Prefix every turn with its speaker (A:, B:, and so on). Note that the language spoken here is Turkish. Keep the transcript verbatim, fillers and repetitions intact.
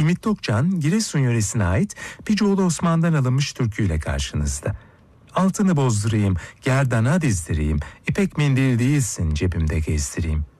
A: Ümit Dokcan, Giresun yöresine ait Picoğlu Osman'dan alınmış türküyle karşınızda. Altını bozdurayım, gerdana dizdireyim, ipek mendil değilsin cebimde gezdireyim.